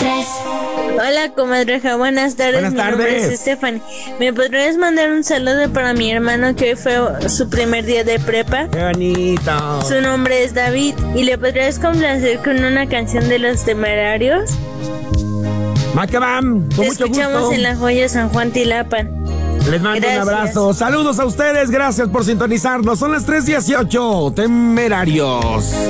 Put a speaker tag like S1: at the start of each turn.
S1: Hola, comadreja, buenas tardes.
S2: Buenas tardes.
S1: Mi nombre es Stephanie. ¿Me podrías mandar un saludo para mi hermano que hoy fue su primer día de prepa?
S2: ¡Qué bonito!
S1: Su nombre es David. ¿Y le podrías complacer con una canción de Los Temerarios?
S2: Macabam, con
S1: Te
S2: mucho
S1: escuchamos
S2: gusto.
S1: en la joya San Juan Tilapan.
S2: Les mando
S1: Gracias.
S2: un abrazo. Saludos a ustedes. Gracias por sintonizarnos. Son las 3:18. Temerarios.